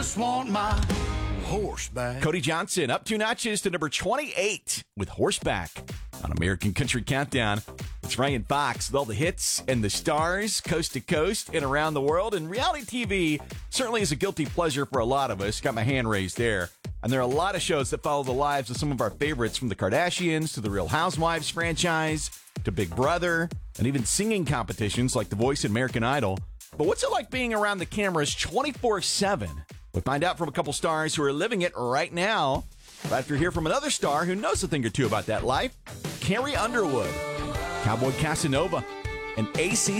just want my horseback. Cody Johnson up 2 notches to number 28 with Horseback on American Country Countdown. It's Ryan Fox with all the hits and the stars coast to coast and around the world. And reality TV certainly is a guilty pleasure for a lot of us. Got my hand raised there. And there are a lot of shows that follow the lives of some of our favorites, from the Kardashians to the Real Housewives franchise to Big Brother and even singing competitions like The Voice and American Idol. But what's it like being around the cameras 24/7? We'll find out from a couple stars who are living it right now. But after hear from another star who knows a thing or two about that life, Carrie Underwood, Cowboy Casanova, and AC